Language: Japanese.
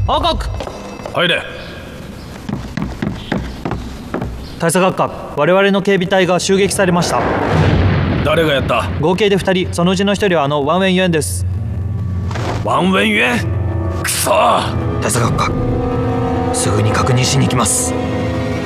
報告。 入れ。 大佐閣下、我々の警備隊が襲撃されました。 誰がやった？ 合計で2人、そのうちの1人はあのワンウェンユエンです。 ワンウェンユエン？くそー。 大佐閣下、すぐに確認しに行きます。